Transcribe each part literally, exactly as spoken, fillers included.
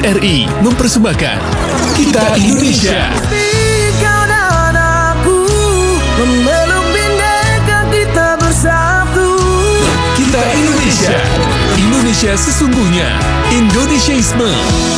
R I mempersembahkan Kita Indonesia. Kau dan aku memeluk bineka kita bersatu. Kita Indonesia. Indonesia sesungguhnya. Indonesiaisme.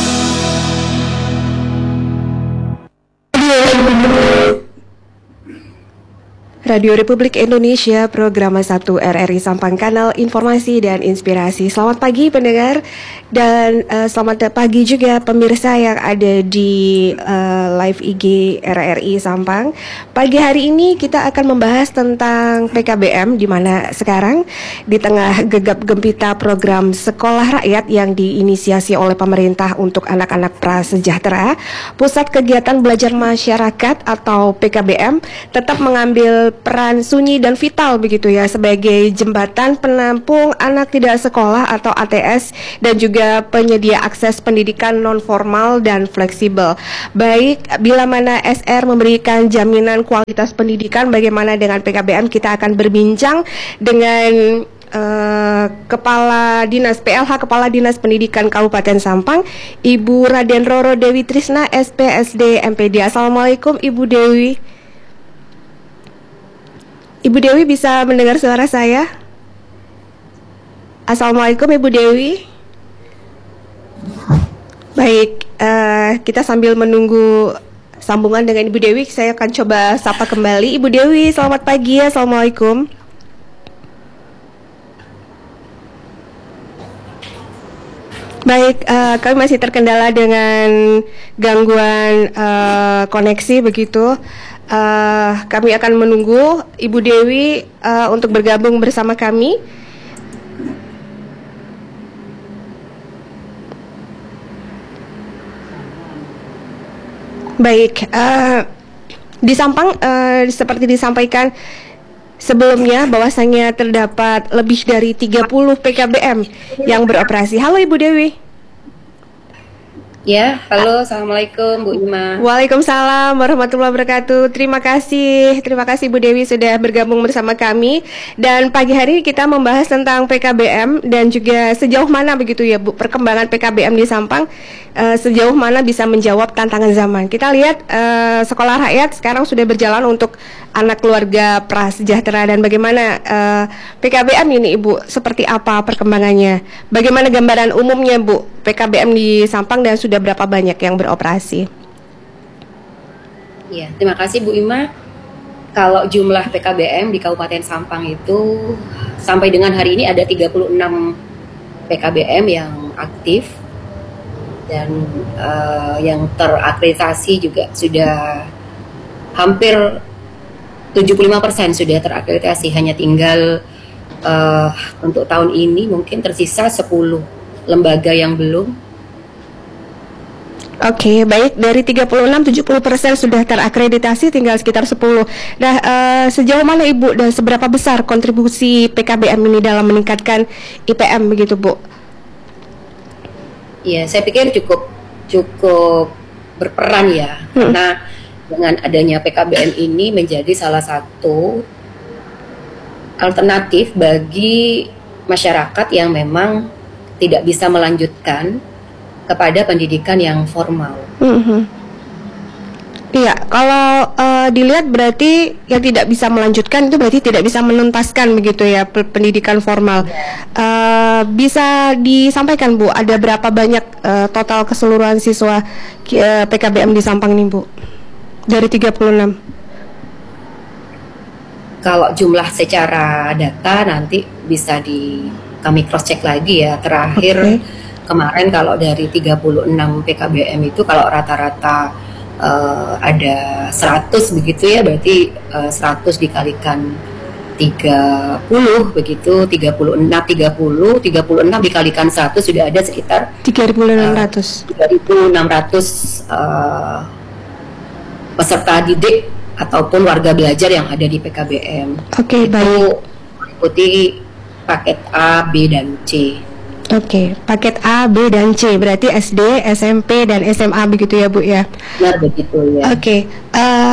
Radio Republik Indonesia, program satu R R I Sampang, kanal informasi dan inspirasi. Selamat pagi pendengar dan uh, selamat pagi juga pemirsa yang ada di uh, live I G R R I Sampang. Pagi hari ini kita akan membahas tentang P K B M, di mana sekarang di tengah gegap gempita program Sekolah Rakyat yang diinisiasi oleh pemerintah untuk anak-anak prasejahtera, Pusat Kegiatan Belajar Masyarakat atau P K B M tetap mengambil peran sunyi dan vital begitu ya sebagai jembatan penampung anak tidak sekolah atau A T S dan juga penyedia akses pendidikan non formal dan fleksibel. Baik, bila mana S R memberikan jaminan kualitas pendidikan, bagaimana dengan P K B M? Kita akan berbincang dengan Uh, Kepala Dinas P L H Kepala Dinas Pendidikan Kabupaten Sampang, Ibu Raden Roro Dewi Trisna, S P S D M P D. Assalamualaikum Ibu Dewi. Ibu Dewi bisa mendengar suara saya? Assalamualaikum Ibu Dewi. Baik, uh, kita sambil menunggu sambungan dengan Ibu Dewi, saya akan coba sapa kembali. Ibu Dewi, selamat pagi ya. Assalamualaikum. Baik, uh, kami masih terkendala dengan gangguan uh, koneksi begitu. Uh, kami akan menunggu Ibu Dewi uh, untuk bergabung bersama kami. Baik, uh, di Sampang uh, seperti disampaikan sebelumnya bahwasanya terdapat lebih dari tiga puluh P K B M yang beroperasi. Halo Ibu Dewi. Ya, halo, assalamualaikum Bu Ima. Waalaikumsalam warahmatullahi wabarakatuh. Terima kasih, terima kasih Bu Dewi sudah bergabung bersama kami. Dan pagi hari ini kita membahas tentang P K B M dan juga sejauh mana begitu ya Bu perkembangan P K B M di Sampang, uh, sejauh mana bisa menjawab tantangan zaman. Kita lihat uh, sekolah rakyat sekarang sudah berjalan untuk anak keluarga prasejahtera, dan bagaimana uh, P K B M ini Ibu, seperti apa perkembangannya? Bagaimana gambaran umumnya Bu P K B M di Sampang dan sudah berapa banyak yang beroperasi? Ya, terima kasih Bu Ima. Kalau jumlah P K B M di Kabupaten Sampang itu sampai dengan hari ini ada tiga puluh enam P K B M yang aktif dan uh, yang terakreditasi juga sudah hampir tujuh puluh lima persen sudah terakreditasi. Hanya tinggal uh, untuk tahun ini mungkin tersisa sepuluh lembaga yang belum. Oke, baik, dari tiga puluh enam, tujuh puluh persen sudah terakreditasi, tinggal sekitar sepuluh. Nah, uh, sejauh mana Ibu dan seberapa besar kontribusi P K B M ini dalam meningkatkan I P M begitu Bu? Ya, saya pikir cukup cukup berperan ya, hmm. karena dengan adanya P K B M ini menjadi salah satu alternatif bagi masyarakat yang memang tidak bisa melanjutkan kepada pendidikan yang formal. Mm-hmm. Iya, kalau uh, dilihat berarti yang tidak bisa melanjutkan itu berarti tidak bisa menuntaskan begitu ya pendidikan formal. Uh, bisa disampaikan Bu, ada berapa banyak uh, total keseluruhan siswa uh, P K B M di Sampang nih Bu? Dari tiga puluh enam. Kalau jumlah secara data nanti bisa di kami cross check lagi ya. Terakhir okay. Kemarin kalau dari tiga puluh enam P K B M itu kalau rata-rata uh, ada seratus begitu ya, berarti uh, seratus dikalikan tiga puluh begitu, tiga puluh enam, tiga puluh, tiga puluh enam dikalikan seratus sudah ada sekitar tiga ribu enam ratus uh, tiga ribu enam ratus uh, peserta didik ataupun warga belajar yang ada di P K B M. Oke, okay, baik. Mengikuti paket A, B, dan C. Oke, okay, paket A, B, dan C berarti S D, S M P, dan S M A begitu ya Bu ya? Benar begitu ya. Oke, okay. uh,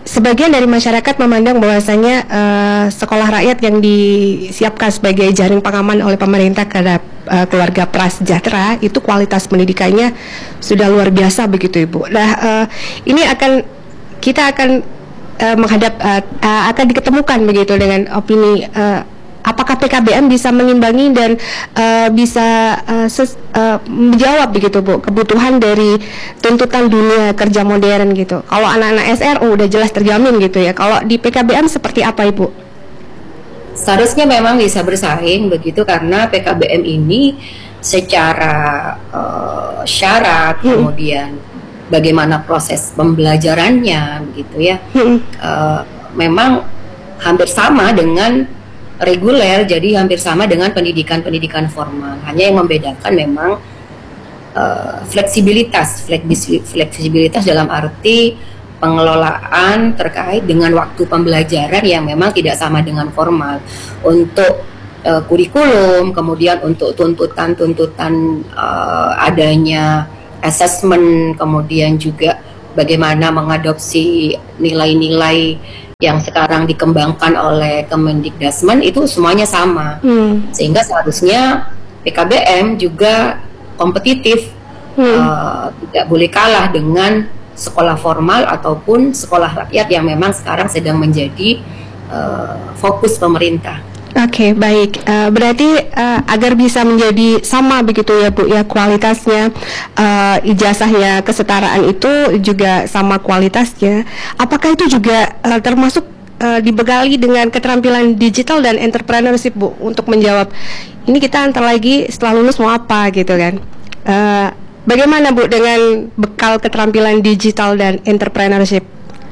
sebagian dari masyarakat memandang bahwasanya uh, sekolah rakyat yang disiapkan sebagai jaring pengaman oleh pemerintah terhadap uh, keluarga prasejahtera itu kualitas pendidikannya sudah luar biasa begitu Ibu. Nah, uh, ini akan kita akan uh, menghadap uh, uh, akan diketemukan begitu dengan opini uh, apakah P K B M bisa mengimbangi dan uh, bisa uh, ses, uh, menjawab begitu Bu kebutuhan dari tuntutan dunia kerja modern gitu. Kalau anak-anak S R U udah jelas terjamin gitu ya. Kalau di P K B M seperti apa Ibu? Seharusnya memang bisa bersaing begitu karena P K B M ini secara uh, syarat hmm. kemudian bagaimana proses pembelajarannya begitu ya. Hmm. Uh, memang hampir sama dengan reguler, jadi hampir sama dengan pendidikan-pendidikan formal. Hanya yang membedakan memang uh, fleksibilitas, fleksibilitas dalam arti pengelolaan terkait dengan waktu pembelajaran yang memang tidak sama dengan formal. Untuk uh, kurikulum, kemudian untuk tuntutan-tuntutan uh, adanya assessment, kemudian juga bagaimana mengadopsi nilai-nilai yang sekarang dikembangkan oleh Kemendikdasmen itu semuanya sama, hmm. sehingga seharusnya P K B M juga kompetitif, hmm. uh, tidak boleh kalah dengan sekolah formal ataupun sekolah rakyat yang memang sekarang sedang menjadi uh, fokus pemerintah. Oke, okay, baik. Uh, berarti uh, agar bisa menjadi sama begitu ya Bu ya kualitasnya, uh, ijazahnya kesetaraan itu juga sama kualitasnya. Apakah itu juga uh, termasuk uh, dibekali dengan keterampilan digital dan entrepreneurship Bu untuk menjawab ini kita antar lagi setelah lulus mau apa gitu kan? Uh, bagaimana Bu dengan bekal keterampilan digital dan entrepreneurship?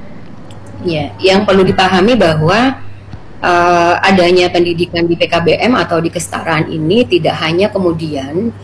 Ya, yang perlu dipahami bahwa Uh, adanya pendidikan di P K B M atau di kesetaraan ini tidak hanya kemudian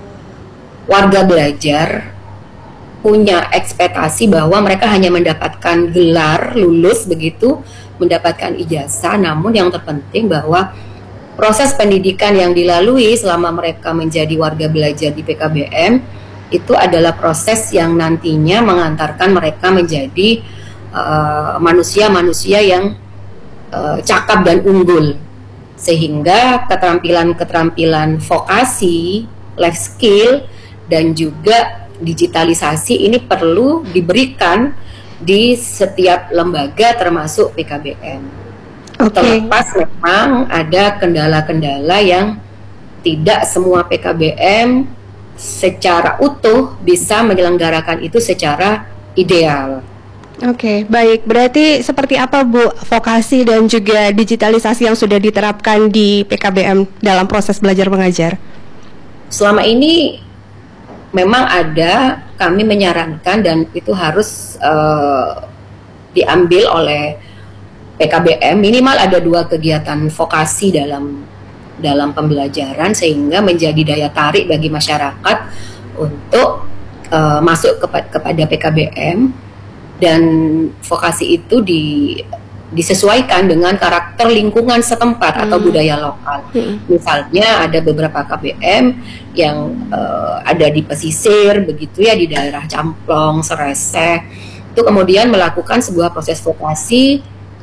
warga belajar punya ekspektasi bahwa mereka hanya mendapatkan gelar lulus begitu, mendapatkan ijazah, namun yang terpenting bahwa proses pendidikan yang dilalui selama mereka menjadi warga belajar di P K B M itu adalah proses yang nantinya mengantarkan mereka menjadi uh, manusia-manusia yang Uh, cakap dan unggul, sehingga keterampilan-keterampilan vokasi, life skill, dan juga digitalisasi ini perlu diberikan di setiap lembaga termasuk P K B M. Okay. Terlepas memang ada kendala-kendala yang tidak semua P K B M secara utuh bisa menyelenggarakan itu secara ideal. Oke, okay, baik. Berarti seperti apa Bu vokasi dan juga digitalisasi yang sudah diterapkan di P K B M dalam proses belajar mengajar? Selama ini memang ada, kami menyarankan dan itu harus uh, diambil oleh P K B M minimal ada dua kegiatan vokasi dalam dalam pembelajaran sehingga menjadi daya tarik bagi masyarakat untuk uh, masuk kepa- kepada P K B M. Dan vokasi itu di, disesuaikan dengan karakter lingkungan setempat hmm. atau budaya lokal. Hmm. Misalnya ada beberapa K B M yang uh, ada di pesisir, begitu ya, di daerah Camplong, Sereseh, itu kemudian melakukan sebuah proses vokasi.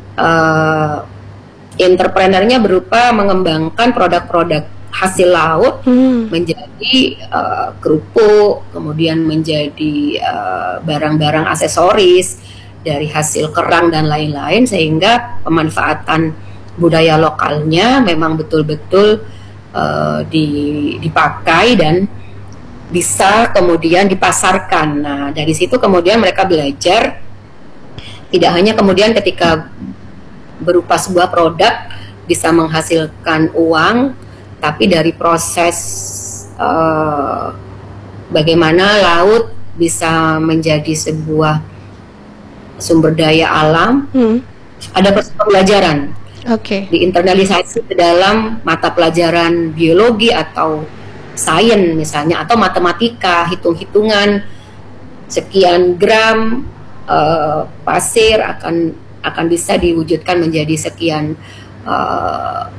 Uh, entrepreneurnya berupa mengembangkan produk-produk hasil laut hmm. menjadi uh, kerupuk, kemudian menjadi uh, barang-barang aksesoris dari hasil kerang dan lain-lain, sehingga pemanfaatan budaya lokalnya memang betul-betul uh, di, dipakai dan bisa kemudian dipasarkan. Nah, dari situ kemudian mereka belajar tidak hanya kemudian ketika berupa sebuah produk bisa menghasilkan uang, tapi dari proses uh, bagaimana laut bisa menjadi sebuah sumber daya alam, hmm. ada proses pembelajaran, okay. diinternalisasi ke dalam mata pelajaran biologi atau sains misalnya, atau matematika, hitung-hitungan sekian gram uh, pasir akan akan bisa diwujudkan menjadi sekian uh,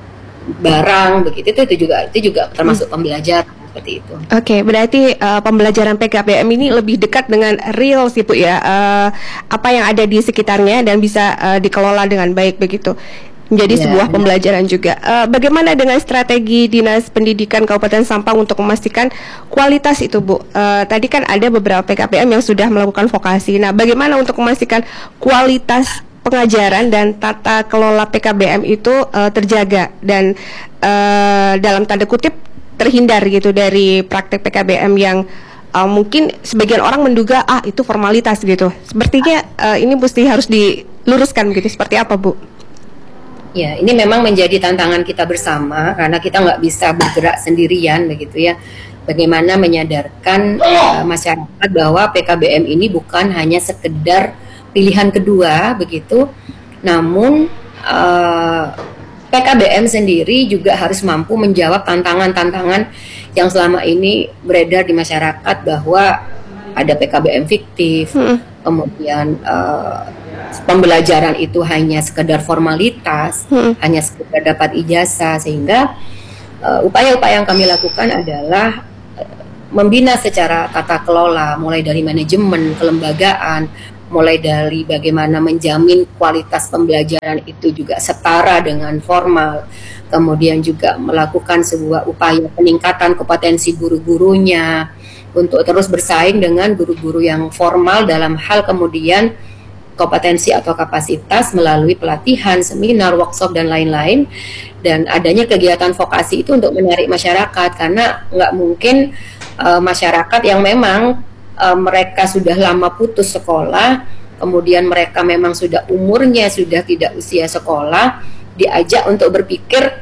barang begitu, itu, itu juga itu juga termasuk hmm. pembelajaran seperti itu. Oke, okay, berarti uh, pembelajaran P K B M ini lebih dekat dengan real sih Bu ya, uh, apa yang ada di sekitarnya dan bisa uh, dikelola dengan baik begitu. Menjadi ya, sebuah pembelajaran juga. Uh, bagaimana dengan strategi Dinas Pendidikan Kabupaten Sampang untuk memastikan kualitas itu Bu? Uh, tadi kan ada beberapa P K B M yang sudah melakukan vokasi. Nah, bagaimana untuk memastikan kualitas pengajaran dan tata kelola P K B M itu uh, terjaga dan uh, dalam tanda kutip terhindar gitu dari praktek P K B M yang uh, mungkin sebagian orang menduga ah itu formalitas gitu. Sepertinya uh, ini mesti harus diluruskan gitu. Seperti apa Bu? Ya, ini memang menjadi tantangan kita bersama karena kita nggak bisa bergerak sendirian begitu ya. Bagaimana menyadarkan uh, masyarakat bahwa P K B M ini bukan hanya sekedar pilihan kedua begitu, namun uh, P K B M sendiri juga harus mampu menjawab tantangan-tantangan yang selama ini beredar di masyarakat bahwa ada P K B M fiktif, hmm. kemudian uh, pembelajaran itu hanya sekedar formalitas, hmm. hanya sekedar dapat ijazah, sehingga uh, upaya-upaya yang kami lakukan adalah uh, membina secara tata kelola, mulai dari manajemen, kelembagaan, mulai dari bagaimana menjamin kualitas pembelajaran itu juga setara dengan formal, kemudian juga melakukan sebuah upaya peningkatan kompetensi guru-gurunya untuk terus bersaing dengan guru-guru yang formal dalam hal kemudian kompetensi atau kapasitas melalui pelatihan, seminar, workshop, dan lain-lain. Dan adanya kegiatan vokasi itu untuk menarik masyarakat, karena nggak mungkin uh, masyarakat yang memang uh, mereka sudah lama putus sekolah, kemudian mereka memang sudah umurnya sudah tidak usia sekolah, diajak untuk berpikir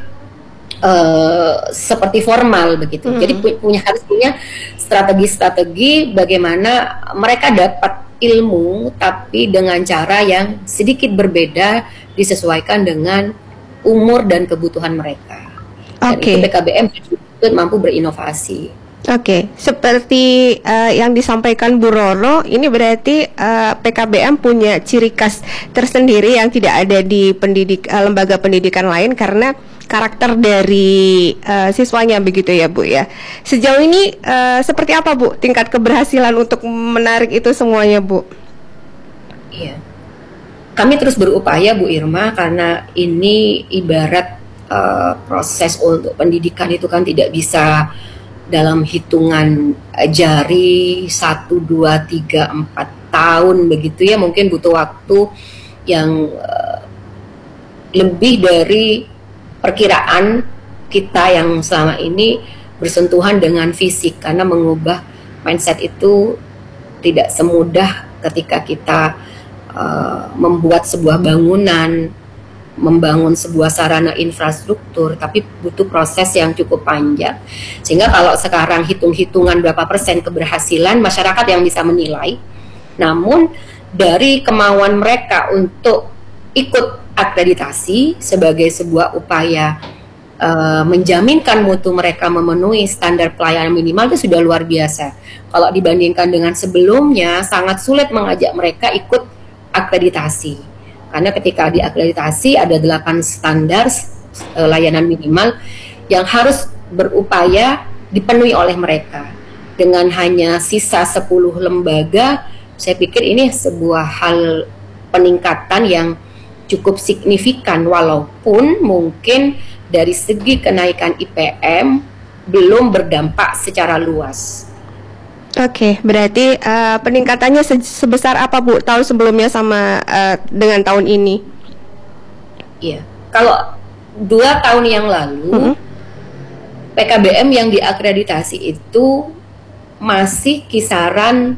uh, seperti formal begitu. Hmm. Jadi pu- punya harus punya strategi-strategi bagaimana mereka dapat ilmu tapi dengan cara yang sedikit berbeda, disesuaikan dengan umur dan kebutuhan mereka. Dan okay. itu P K B M mampu berinovasi. Oke, okay. Seperti uh, yang disampaikan Bu Roro, ini berarti uh, P K B M punya ciri khas tersendiri yang tidak ada di pendidik uh, lembaga pendidikan lain karena karakter dari uh, siswanya begitu ya Bu ya. Sejauh ini uh, seperti apa Bu tingkat keberhasilan untuk menarik itu semuanya Bu? Iya, kami terus berupaya Bu Irma, karena ini ibarat uh, proses untuk pendidikan itu kan tidak bisa dalam hitungan jari satu, dua, tiga, empat tahun begitu ya, mungkin butuh waktu yang uh, lebih dari perkiraan kita yang selama ini bersentuhan dengan fisik, karena mengubah mindset itu tidak semudah ketika kita uh, membuat sebuah bangunan, membangun sebuah sarana infrastruktur, tapi butuh proses yang cukup panjang. Sehingga kalau sekarang hitung-hitungan berapa persen keberhasilan, masyarakat yang bisa menilai, namun dari kemauan mereka untuk ikut akreditasi sebagai sebuah upaya uh, menjaminkan mutu mereka memenuhi standar pelayanan minimal itu sudah luar biasa. Kalau dibandingkan dengan sebelumnya, sangat sulit mengajak mereka ikut akreditasi. Karena ketika diakreditasi ada delapan standar uh, layanan minimal yang harus berupaya dipenuhi oleh mereka. Dengan hanya sisa sepuluh lembaga, saya pikir ini sebuah hal peningkatan yang cukup signifikan, walaupun mungkin dari segi kenaikan I P M belum berdampak secara luas. Oke, berarti uh, peningkatannya se- sebesar apa Bu tahun sebelumnya sama uh, dengan tahun ini? Iya, kalau dua tahun yang lalu mm-hmm. P K B M yang diakreditasi itu masih kisaran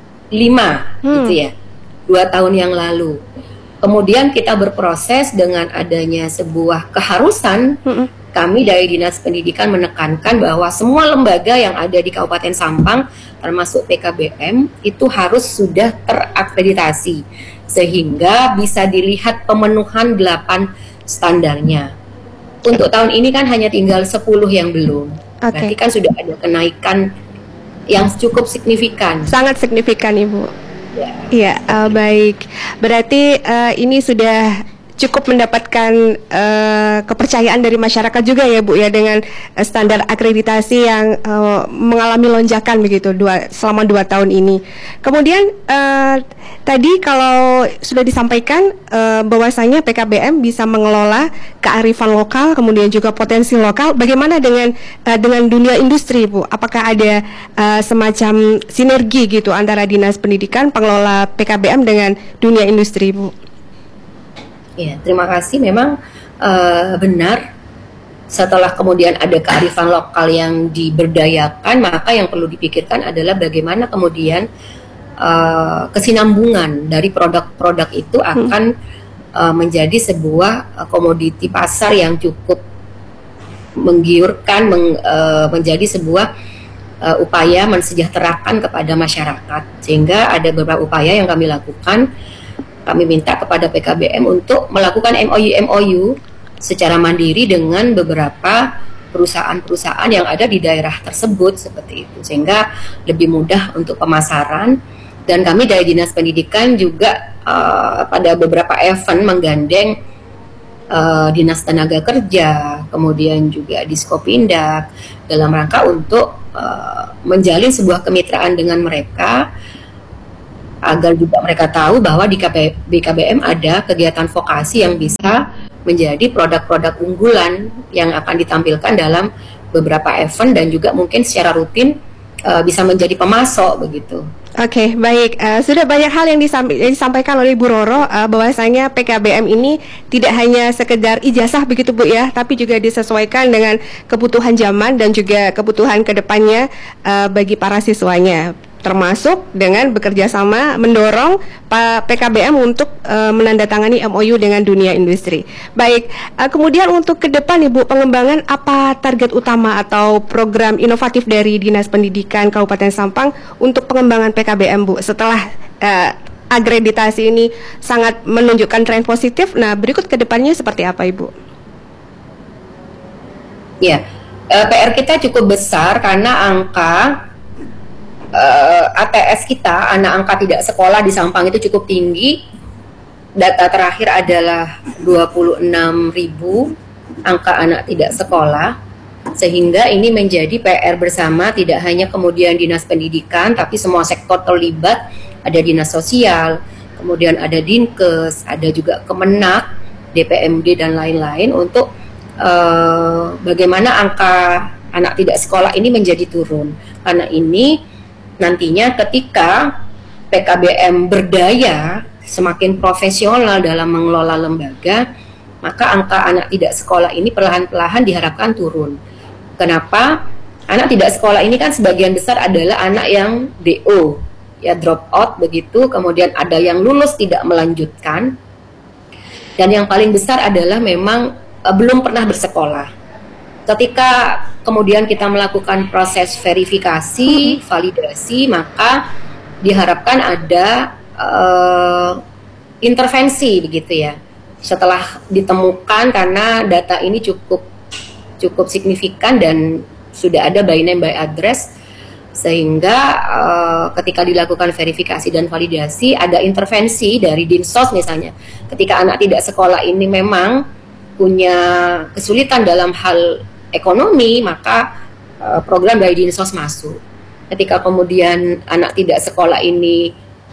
lima hmm. gitu ya, dua tahun yang lalu. Kemudian kita berproses dengan adanya sebuah keharusan, mm-mm. kami dari Dinas Pendidikan menekankan bahwa semua lembaga yang ada di Kabupaten Sampang, termasuk P K B M, itu harus sudah terakreditasi, sehingga bisa dilihat pemenuhan delapan standarnya. Untuk tahun ini kan hanya tinggal sepuluh yang belum, okay. Berarti kan sudah ada kenaikan yang cukup signifikan. Sangat signifikan Ibu. Iya, uh, baik. Berarti uh, ini sudah cukup mendapatkan uh, kepercayaan dari masyarakat juga ya Bu ya, dengan uh, standar akreditasi yang uh, mengalami lonjakan begitu dua, selama dua tahun ini. Kemudian uh, tadi kalau sudah disampaikan uh, bahwasanya P K B M bisa mengelola kearifan lokal, kemudian juga potensi lokal. Bagaimana dengan uh, dengan dunia industri Bu? Apakah ada uh, semacam sinergi gitu antara Dinas Pendidikan, pengelola P K B M dengan dunia industri Bu? Ya, terima kasih. Memang uh, benar, setelah kemudian ada kearifan lokal yang diberdayakan, maka yang perlu dipikirkan adalah bagaimana kemudian uh, kesinambungan dari produk-produk itu akan uh, menjadi sebuah uh, komoditi pasar yang cukup menggiurkan, meng, uh, menjadi sebuah uh, upaya mensejahterakan kepada masyarakat. Sehingga ada beberapa upaya yang kami lakukan. Kami minta kepada P K B M untuk melakukan M O U-M O U secara mandiri dengan beberapa perusahaan-perusahaan yang ada di daerah tersebut seperti itu, sehingga lebih mudah untuk pemasaran. Dan kami dari Dinas Pendidikan juga uh, pada beberapa event menggandeng uh, Dinas Tenaga Kerja, kemudian juga Diskopindak dalam rangka untuk uh, menjalin sebuah kemitraan dengan mereka, agar juga mereka tahu bahwa di B K B M ada kegiatan vokasi yang bisa menjadi produk-produk unggulan yang akan ditampilkan dalam beberapa event dan juga mungkin secara rutin uh, bisa menjadi pemasok begitu. Oke, okay, baik. Uh, sudah banyak hal yang disamp- disampaikan oleh Bu Roro, uh, bahwasanya P K B M ini tidak hanya sekedar ijazah begitu Bu ya, tapi juga disesuaikan dengan kebutuhan zaman dan juga kebutuhan kedepannya uh, bagi para siswanya, termasuk dengan bekerja sama mendorong P K B M untuk uh, menandatangani M O U dengan dunia industri. Baik, uh, kemudian untuk ke depan Ibu, pengembangan apa target utama atau program inovatif dari Dinas Pendidikan Kabupaten Sampang untuk pengembangan P K B M Bu setelah uh, akreditasi ini sangat menunjukkan tren positif? Nah, berikut ke depannya seperti apa Ibu? Ya, uh, P R kita cukup besar karena angka Uh, A T S kita, anak angka tidak sekolah di Sampang itu cukup tinggi. Data terakhir adalah dua puluh enam ribu angka anak tidak sekolah, sehingga ini menjadi P R bersama, tidak hanya kemudian Dinas Pendidikan, tapi semua sektor terlibat. Ada Dinas Sosial, kemudian ada Dinkes, ada juga Kemenak, D P M D dan lain-lain, untuk uh, bagaimana angka anak tidak sekolah ini menjadi turun. Karena ini nantinya ketika P K B M berdaya, semakin profesional dalam mengelola lembaga, maka angka anak tidak sekolah ini perlahan-lahan diharapkan turun. Kenapa? Anak tidak sekolah ini kan sebagian besar adalah anak yang D O, ya drop out begitu, kemudian ada yang lulus tidak melanjutkan, dan yang paling besar adalah memang uh, belum pernah bersekolah. Ketika kemudian kita melakukan proses verifikasi, validasi, maka diharapkan ada uh, intervensi begitu ya. Setelah ditemukan, karena data ini cukup cukup signifikan dan sudah ada by name by address, sehingga uh, ketika dilakukan verifikasi dan validasi ada intervensi dari Dinsos misalnya. Ketika anak tidak sekolah ini memang punya kesulitan dalam hal ekonomi, maka uh, program dari Dinsos masuk. Ketika kemudian anak tidak sekolah ini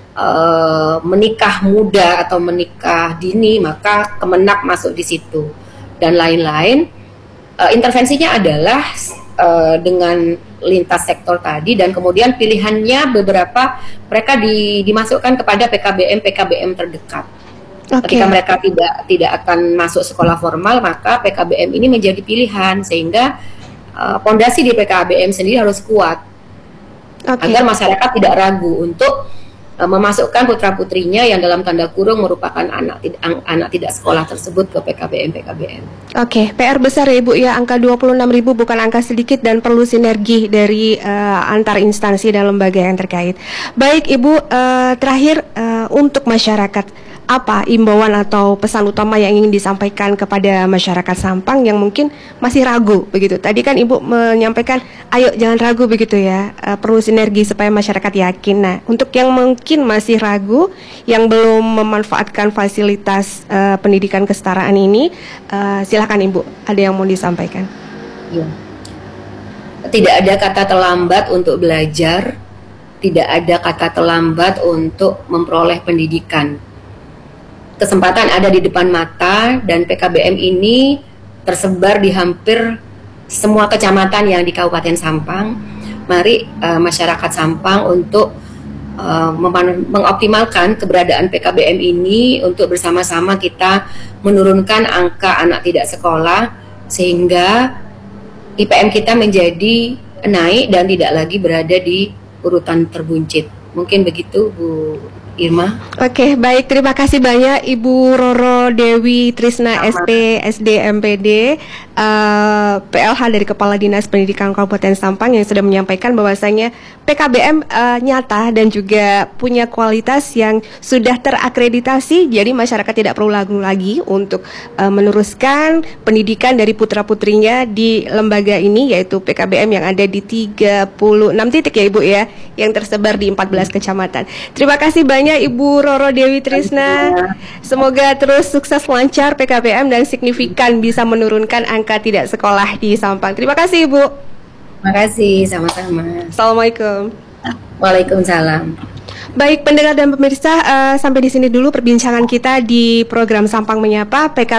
uh, menikah muda atau menikah dini, maka Kemenak masuk di situ dan lain-lain. Uh, intervensinya adalah uh, dengan lintas sektor tadi, dan kemudian pilihannya beberapa mereka di, dimasukkan kepada P K B M P K B M terdekat. Okay. Ketika mereka tidak tidak akan masuk sekolah formal, maka P K B M ini menjadi pilihan, sehingga pondasi uh, di P K B M sendiri harus kuat, okay, agar masyarakat tidak ragu untuk uh, memasukkan putra putrinya yang dalam tanda kurung merupakan anak an, anak tidak sekolah tersebut ke P K B M P K B M. Oke, okay, P R besar ya Ibu ya, angka dua puluh enam ribu bukan angka sedikit dan perlu sinergi dari uh, antar instansi dan lembaga yang terkait. Baik Ibu, uh, terakhir uh, untuk masyarakat, apa imbauan atau pesan utama yang ingin disampaikan kepada masyarakat Sampang yang mungkin masih ragu begitu? Tadi kan Ibu menyampaikan, ayo jangan ragu begitu ya, uh, perlu sinergi supaya masyarakat yakin. Nah, untuk yang mungkin masih ragu, yang belum memanfaatkan fasilitas uh, pendidikan kesetaraan ini, uh, silakan Ibu, ada yang mau disampaikan? Ya. Tidak ada kata terlambat untuk belajar, tidak ada kata terlambat untuk memperoleh pendidikan. Kesempatan ada di depan mata dan P K B M ini tersebar di hampir semua kecamatan yang di Kabupaten Sampang. Mari uh, masyarakat Sampang untuk uh, mengoptimalkan keberadaan P K B M ini untuk bersama-sama kita menurunkan angka anak tidak sekolah sehingga I P M kita menjadi naik dan tidak lagi berada di urutan terbuncit. Mungkin begitu Bu Irma. Oke, baik, terima kasih banyak Ibu Roro Dewi Trisna S P S D M P D, uh, P L H dari Kepala Dinas Pendidikan Kabupaten Sampang yang sudah menyampaikan bahwasanya P K B M uh, nyata dan juga punya kualitas yang sudah terakreditasi, jadi masyarakat tidak perlu ragu lagi untuk uh, meneruskan pendidikan dari putra-putrinya di lembaga ini, yaitu P K B M yang ada di tiga puluh enam titik ya Ibu ya, yang tersebar di empat belas kecamatan. Terima kasih banyak Ibu Roro Dewi Trisna. Semoga terus sukses lancar P K B M dan signifikan bisa menurunkan angka tidak sekolah di Sampang. Terima kasih Ibu. Terima kasih, sama-sama. Assalamualaikum. Waalaikumsalam. Baik pendengar dan pemirsa, uh, sampai di sini dulu perbincangan kita di program Sampang Menyapa P K